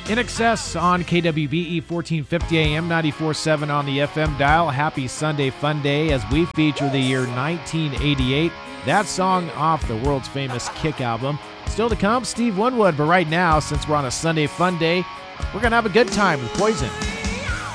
In Excess on KWBE 1450 AM, 94.7 on the FM dial. Happy Sunday Fun Day as we feature the year 1988. That song off the world's famous Kick album. Still to come, Steve Winwood. But right now, since we're on a Sunday Fun Day, we're going to have a good time with Poison.